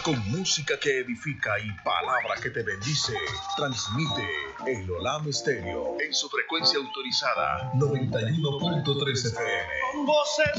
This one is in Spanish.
con música que edifica y palabra que te bendice. Transmite el Olam Stereo en su frecuencia autorizada 91.3 FM.